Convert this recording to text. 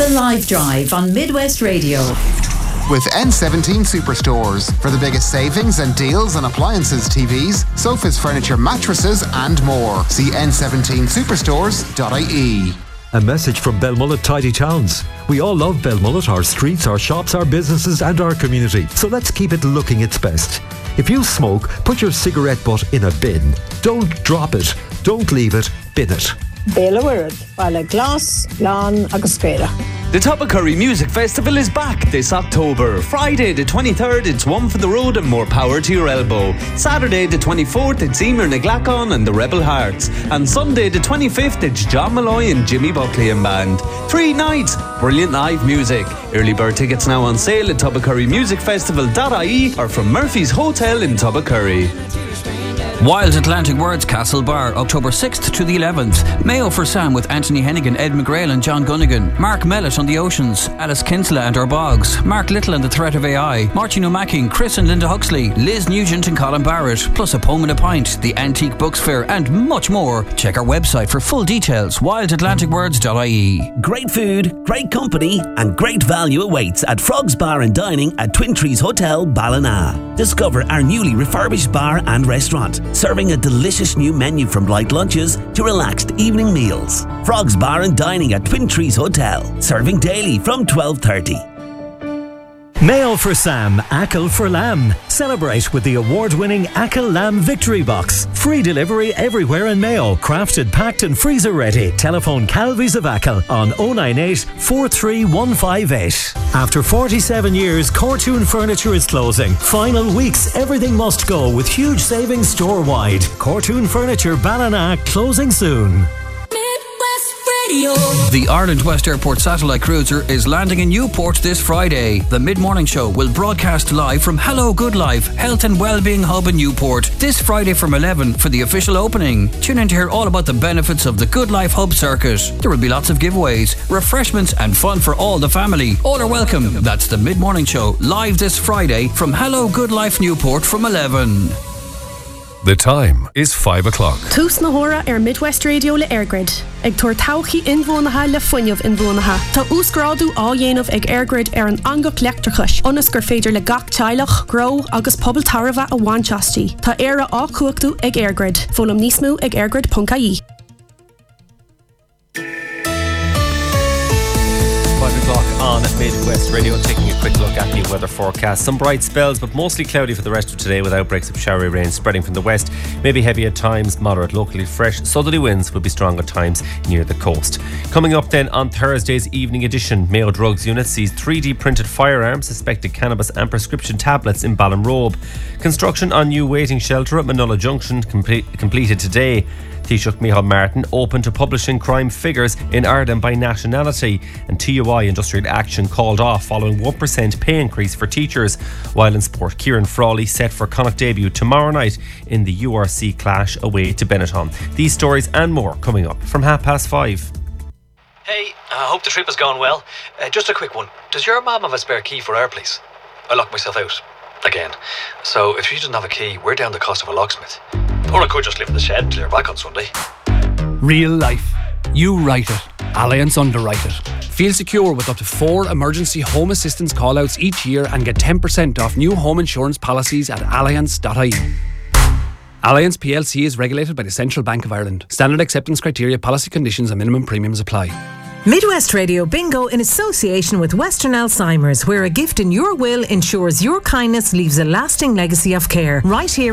The Live Drive on Midwest Radio. With N17 Superstores for the biggest savings and deals on appliances, TVs, sofas, furniture, mattresses and more. See n17superstores.ie. A message from Belmullet Tidy Towns. We all love Belmullet, our streets, our shops, our businesses and our community. So let's keep it looking its best. If you smoke, put your cigarette butt in a bin. Don't drop it. Don't leave it. Bin it. Béla Wirrad, Bala Glas, Lan agus Scéire. The Tubbercurry Music Festival is back this October. Friday the 23rd, it's One for the Road and More Power to Your Elbow. Saturday the 24th, it's Emer Naglacon and the Rebel Hearts. And Sunday the 25th, it's John Malloy and Jimmy Buckley and Band. 3 nights, brilliant live music. Early bird tickets now on sale at tubbercurrymusicfestival.ie or from Murphy's Hotel in Tubbercurry. Wild Atlantic Words Castle Bar, October 6th to the 11th. Mayo for Sam with Anthony Hennigan, Ed McGrail and John Gunnigan. Mark Mellett on the Oceans. Alice Kinsella and Our Bogs. Mark Little and the Threat of AI. Martin O'Mackey, Chris and Linda Huxley. Liz Nugent and Colin Barrett. Plus a poem and a pint. The Antique Books Fair and much more. Check our website for full details. wildatlanticwords.ie. Great food, great company and great value awaits at Frogs Bar and Dining at Twin Trees Hotel, Ballina. Discover our newly refurbished bar and restaurant, serving a delicious new menu from light lunches to relaxed evening meals. Frogs Bar and Dining at Twin Trees Hotel, serving daily from 12:30. Mayo for Sam, Ackle for Lamb. Celebrate with the award-winning Ackle Lamb Victory Box. Free delivery everywhere in Mayo. Crafted, packed and freezer ready. Telephone Calvies of Ackle on 098 43158. After 47 years, Cortoon Furniture is closing. Final weeks, everything must go with huge savings store-wide. Cortoon Furniture Ballina closing soon. The Ireland West Airport satellite cruiser is landing in Newport this Friday. The mid-morning show will broadcast live from Hello Good Life, Health and Wellbeing Hub in Newport this Friday from 11 for the official opening. Tune in to hear all about the benefits of the Good Life Hub circuit. There will be lots of giveaways, refreshments and fun for all the family. All are welcome. That's the mid-morning show live this Friday from Hello Good Life Newport from 11. The time is 5 o'clock. Tús na hora Midwest Radio le Airgrid. Ag tuair tauchaí inmhónatha le fuinneamh inmhónatha. Tá úsgráadú á dhéanamh ag Airgrid an angach leachtrachais. Onas gur féidir le gach teilech, grow agus pobl tarbha a bhainteastí. Tá éire á cuachtú ag Airgrid. Fólam níos mó ag airgrid.ie. 5 o'clock on Midwest Radio, taking a quick look at the weather forecast. Some bright spells, but mostly cloudy for the rest of today with outbreaks of showery rain spreading from the west. Maybe heavy at times, moderate, locally fresh. Southerly winds will be strong at times near the coast. Coming up then on Thursday's evening edition, Mayo Drugs Unit sees 3D printed firearms, suspected cannabis and prescription tablets in Ballinrobe. Construction on new waiting shelter at Manola Junction completed today. Taoiseach Micheál Martin open to publishing crime figures in Ireland by nationality, and TUI industrial action called off following 1% pay increase for teachers. While in sport, Kieran Frawley set for Connacht debut tomorrow night in the URC clash away to Benetton. These stories and more coming up from 5:30. Hey, I hope the trip has gone well. Just a quick one. Does your mum have a spare key for our place? I locked myself out. Again. So if she doesn't have a key, we're down the cost of a locksmith. Or I could just live in the shed till you're back on Sunday. Real life. You write it. Allianz underwrite it. Feel secure with up to 4 emergency home assistance call-outs each year and get 10% off new home insurance policies at allianz.ie. Allianz PLC is regulated by the Central Bank of Ireland. Standard acceptance criteria, policy conditions and minimum premiums apply. Midwest Radio Bingo in association with Western Alzheimer's, where a gift in your will ensures your kindness leaves a lasting legacy of care. Right here